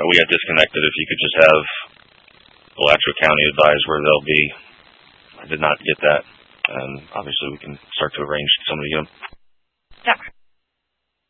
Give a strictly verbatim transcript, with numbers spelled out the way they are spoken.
we got disconnected. If you could just have Alachua County advise where they'll be. I did not get that. And obviously we can start to arrange somebody to get them.